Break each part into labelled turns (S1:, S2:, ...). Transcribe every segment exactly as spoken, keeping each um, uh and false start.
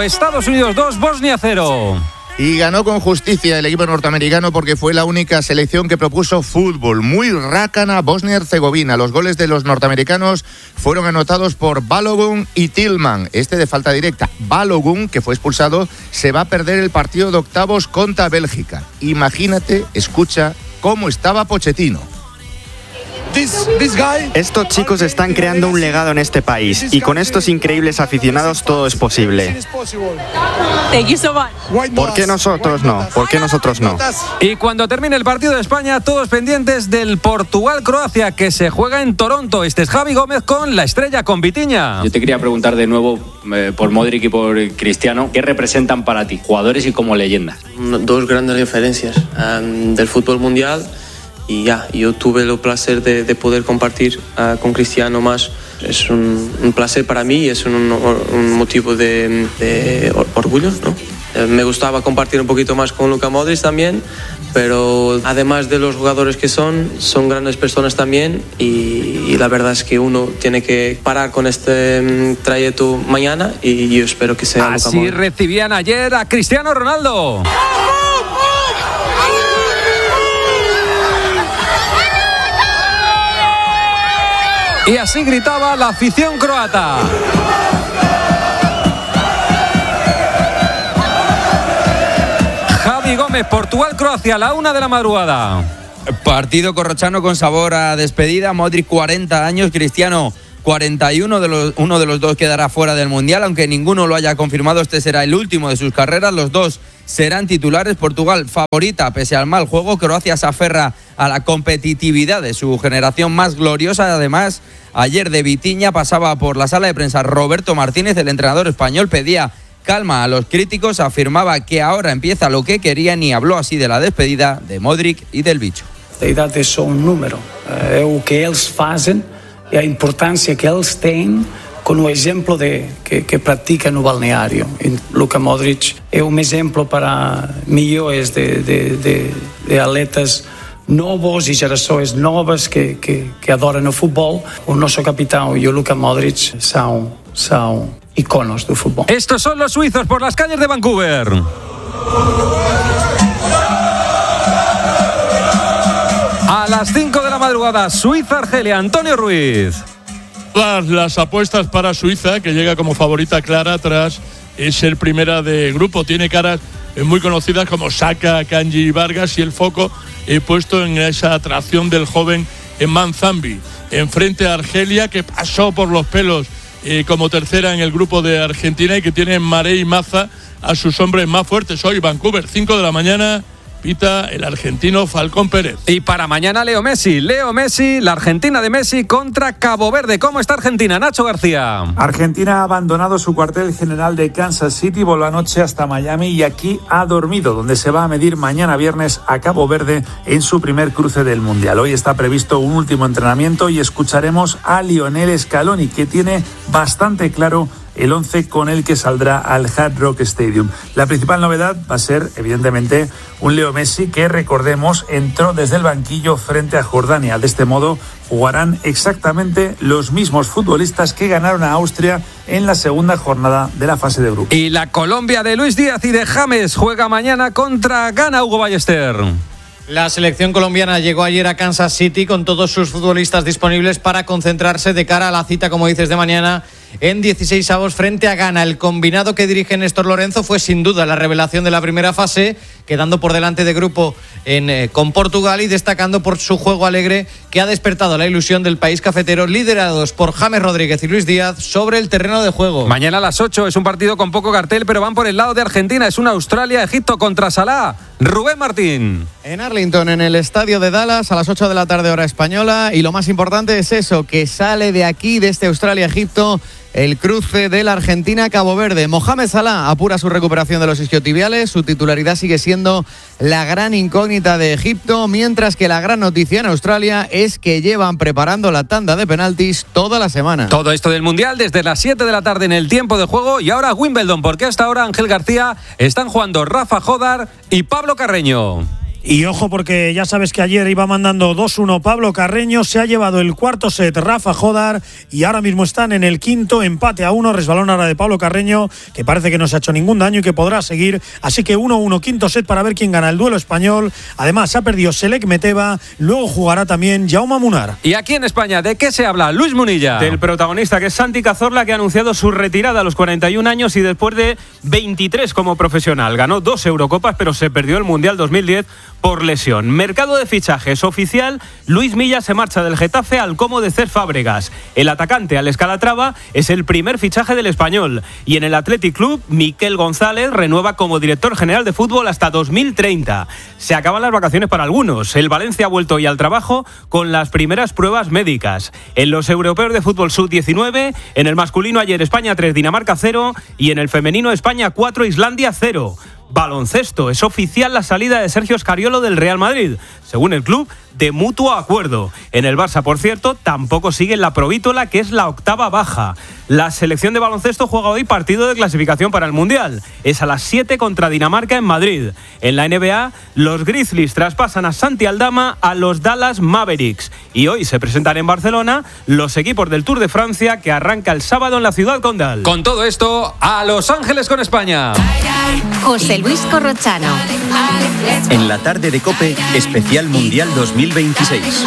S1: Estados Unidos dos, Bosnia cero.
S2: Y ganó con justicia el equipo norteamericano porque fue la única selección que propuso fútbol. Muy rácana Bosnia-Herzegovina. Los goles de los norteamericanos fueron anotados por Balogun y Tillman. Este de falta directa. Balogun, que fue expulsado, se va a perder el partido de octavos contra Bélgica. Imagínate, escucha, cómo estaba Pochettino.
S3: Estos chicos están creando un legado en este país y con estos increíbles aficionados todo es posible. ¿Por qué nosotros no? ¿Por qué nosotros no?
S1: Y cuando termine el partido de España, todos pendientes del Portugal-Croacia, que se juega en Toronto. Este es Javi Gómez con la estrella, con Vitinha.
S4: Yo te quería preguntar de nuevo eh, por Modric y por Cristiano, ¿qué representan para ti, jugadores y como leyendas?
S5: Dos grandes referencias um, del fútbol mundial. Y ya, yo tuve el placer de, de poder compartir uh, con Cristiano más. Es un, un placer para mí y es un, un motivo de, de orgullo, ¿no? Eh, me gustaba compartir un poquito más con Luka Modric también, pero además de los jugadores que son, son grandes personas también y, y la verdad es que uno tiene que parar con este um, trayecto mañana y yo espero que sea Luka
S1: Así
S5: Modric.
S1: recibían ayer a Cristiano Ronaldo. Y así gritaba la afición croata. Javi Gómez, Portugal-Croacia, a la una de la madrugada.
S6: Partido corrochano con sabor a despedida. Modric cuarenta años, Cristiano cuarenta y uno, de los, uno de los dos quedará fuera del Mundial, aunque ninguno lo haya confirmado. Este será el último de sus carreras. Los dos serán titulares. Portugal favorita pese al mal juego. Croacia se aferra a la competitividad de su generación más gloriosa. Además, ayer de Vitinha pasaba por la sala de prensa Roberto Martínez. El entrenador español pedía calma a los críticos, afirmaba que ahora empieza lo que querían y habló así de la despedida de Modric y del bicho.
S7: A idade é só um número, é o que eles fazem, é a importância que eles têm com o exemplo de, que, que pratica no balneário. E Luka Modric é um exemplo para milhões de, de, de, de atletas novos e gerações novas que, que, que adoram o futebol. O nosso capitão e o Luka Modric são, são iconos do futebol.
S1: Estos son los suizos por las calles de Vancouver. A las cinco de la madrugada, Suiza-Argelia, Antonio Ruiz.
S8: Las, las apuestas para Suiza, que llega como favorita clara tras ser primera de grupo. Tiene caras muy conocidas como Saka, Kanji y Vargas, y el foco he puesto en esa atracción del joven Manzambi. Enfrente a Argelia, que pasó por los pelos eh, como tercera en el grupo de Argentina y que tiene Maré y Maza a sus hombres más fuertes. Hoy Vancouver, cinco de la mañana, pita el argentino Falcón Pérez.
S1: Y para mañana Leo Messi, Leo Messi, la Argentina de Messi contra Cabo Verde. ¿Cómo está Argentina, Nacho García?
S9: Argentina ha abandonado su cuartel general de Kansas City, voló anoche hasta Miami y aquí ha dormido, donde se va a medir mañana viernes a Cabo Verde en su primer cruce del Mundial. Hoy está previsto un último entrenamiento y escucharemos a Lionel Scaloni, que tiene bastante claro el once con el que saldrá al Hard Rock Stadium. La principal novedad va a ser, evidentemente, un Leo Messi que, recordemos, entró desde el banquillo frente a Jordania. De este modo, jugarán exactamente los mismos futbolistas que ganaron a Austria en la segunda jornada de la fase de grupos.
S1: Y la Colombia de Luis Díaz y de James juega mañana contra Ghana, Hugo Ballester.
S10: La selección colombiana llegó ayer a Kansas City con todos sus futbolistas disponibles para concentrarse de cara a la cita, como dices, de mañana en dieciséis avos frente a Ghana. El combinado que dirige Néstor Lorenzo fue sin duda la revelación de la primera fase, quedando por delante de grupo en, eh, con Portugal y destacando por su juego alegre que ha despertado la ilusión del país cafetero, liderados por James Rodríguez y Luis Díaz sobre el terreno de juego.
S1: Mañana a las ocho es un partido con poco cartel, pero van por el lado de Argentina. Es una Australia-Egipto contra Salah. Rubén Martín.
S10: En Arlington, en el estadio de Dallas, a las ocho de la tarde hora española. Y lo más importante es eso, que sale de aquí, de este Australia-Egipto, el cruce de la Argentina-Cabo Verde. Mohamed Salah apura su recuperación de los isquiotibiales. Su titularidad sigue siendo la gran incógnita de Egipto, mientras que la gran noticia en Australia es que llevan preparando la tanda de penaltis toda la semana.
S1: Todo esto del Mundial desde las siete de la tarde en el tiempo de juego. Y ahora Wimbledon, porque hasta ahora, Ángel García, están jugando Rafa Jodar y Pablo Carreño.
S11: Y ojo, porque ya sabes que ayer iba mandando dos uno Pablo Carreño, se ha llevado el cuarto set Rafa Jodar y ahora mismo están en el quinto, empate a uno, resbalón ahora de Pablo Carreño, que parece que no se ha hecho ningún daño y que podrá seguir. Así que uno uno, quinto set para ver quién gana el duelo español. Además, se ha perdido Selek Meteva, luego jugará también Jaume Munar.
S1: Y aquí en España, ¿de qué se habla? Luis Munilla.
S12: Del protagonista, que es Santi Cazorla, que ha anunciado su retirada a los cuarenta y un años y después de veintitrés como profesional. Ganó dos Eurocopas, pero se perdió el Mundial dos mil diez por lesión. Mercado de fichajes oficial, Luis Milla se marcha del Getafe al Como de Cés Fábregas. El atacante Alex Calatrava es el primer fichaje del español. Y en el Athletic Club, Miquel González renueva como director general de fútbol hasta dos mil treinta. Se acaban las vacaciones para algunos. El Valencia ha vuelto hoy al trabajo con las primeras pruebas médicas. En los europeos de fútbol sub diecinueve, en el masculino ayer España tres, Dinamarca cero y en el femenino España cuatro, Islandia cero. Baloncesto, es oficial la salida de Sergio Scariolo del Real Madrid, según el club, de mutuo acuerdo. En el Barça, por cierto, tampoco sigue la Provítola, que es la octava baja. La selección de baloncesto juega hoy partido de clasificación para el Mundial. Es a las siete contra Dinamarca en Madrid. En la N B A, los Grizzlies traspasan a Santi Aldama a los Dallas Mavericks. Y hoy se presentan en Barcelona los equipos del Tour de Francia, que arranca el sábado en la ciudad condal.
S1: Con todo esto, a Los Ángeles con España.
S13: José Luis Corrochano.
S14: En la tarde de COPE, especial Mundial dos mil veintiséis.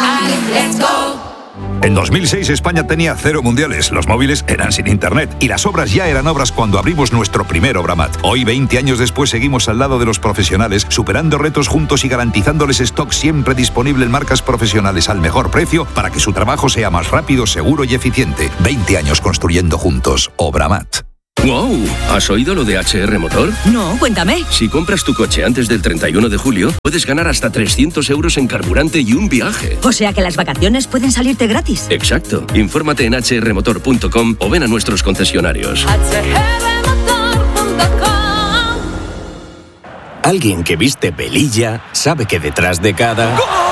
S15: En dos mil seis España tenía cero mundiales, los móviles eran sin internet y las obras ya eran obras cuando abrimos nuestro primer Obramat. Hoy, veinte años después, seguimos al lado de los profesionales, superando retos juntos y garantizándoles stock siempre disponible en marcas profesionales al mejor precio para que su trabajo sea más rápido, seguro y eficiente. veinte años construyendo juntos. Obramat.
S16: ¡Wow! ¿Has oído lo de H R Motor?
S17: No, cuéntame.
S16: Si compras tu coche antes del treinta y uno de julio, puedes ganar hasta trescientos euros en carburante y un viaje.
S17: O sea que las vacaciones pueden salirte gratis.
S16: Exacto. Infórmate en h r motor punto com o ven a nuestros concesionarios.
S18: h r motor punto com.
S19: Alguien que viste Velilla sabe que detrás de cada...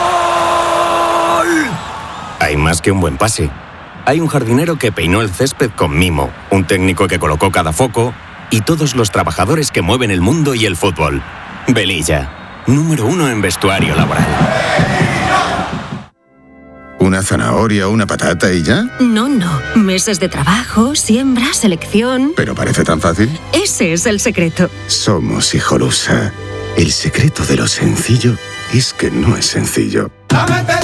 S19: ¡Gol! Hay más que un buen pase. Hay un jardinero que peinó el césped con mimo, un técnico que colocó cada foco y todos los trabajadores que mueven el mundo y el fútbol. Velilla, número uno en vestuario laboral.
S20: ¿Una zanahoria o una patata y ya?
S17: No, no. Meses de trabajo, siembra, selección...
S20: ¿Pero parece tan fácil?
S17: Ese es el secreto.
S20: Somos Hijolusa. El secreto de lo sencillo es que no es sencillo.